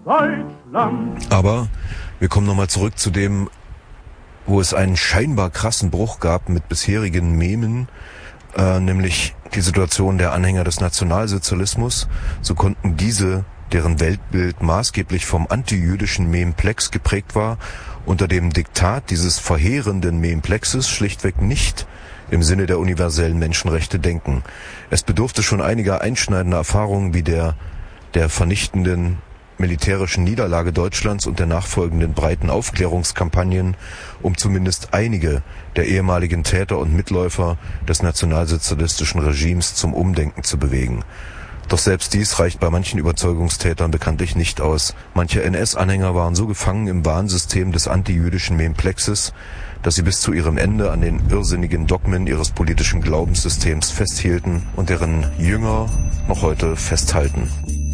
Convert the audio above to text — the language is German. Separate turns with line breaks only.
Deutschland.
Aber wir kommen nochmal zurück zu dem, wo es einen scheinbar krassen Bruch gab mit bisherigen Memen, nämlich die Situation der Anhänger des Nationalsozialismus. So konnten diese, deren Weltbild maßgeblich vom antijüdischen Memplex geprägt war, unter dem Diktat dieses verheerenden Memplexes schlichtweg nicht im Sinne der universellen Menschenrechte denken. Es bedurfte schon einiger einschneidender Erfahrungen wie der vernichtenden militärischen Niederlage Deutschlands und der nachfolgenden breiten Aufklärungskampagnen, um zumindest einige der ehemaligen Täter und Mitläufer des nationalsozialistischen Regimes zum Umdenken zu bewegen. Doch selbst dies reicht bei manchen Überzeugungstätern bekanntlich nicht aus. Manche NS-Anhänger waren so gefangen im Warnsystem des antijüdischen Memplexes, dass sie bis zu ihrem Ende an den irrsinnigen Dogmen ihres politischen Glaubenssystems festhielten und deren Jünger noch heute festhalten.